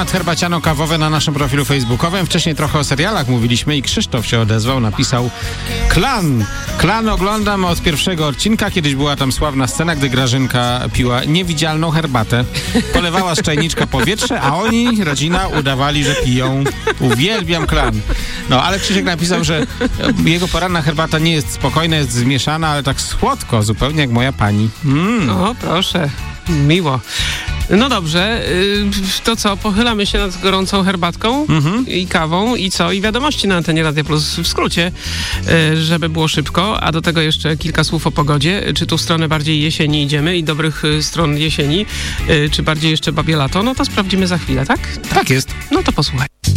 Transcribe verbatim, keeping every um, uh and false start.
temat herbaciano-kawowy na naszym profilu facebookowym. Wcześniej trochę o serialach mówiliśmy i Krzysztof się odezwał, napisał: Klan. Klan oglądam od pierwszego odcinka. Kiedyś była tam sławna scena, gdy Grażynka piła niewidzialną herbatę. Polewała z czajniczka powietrze, a oni, rodzina, udawali, że piją. Uwielbiam Klan. No, ale Krzysiek napisał, że jego poranna herbata nie jest spokojna, jest zmieszana, ale tak słodko, zupełnie jak moja pani. Mm. O, proszę. Miło. No dobrze, to co, pochylamy się nad gorącą herbatką mhm. i kawą i co? I wiadomości na antenie Radia Plus w skrócie, żeby było szybko, a do tego jeszcze kilka słów o pogodzie. Czy tu w stronę bardziej jesieni idziemy i dobrych stron jesieni, czy bardziej jeszcze babie lato? No to sprawdzimy za chwilę, tak? Tak jest. No to posłuchaj.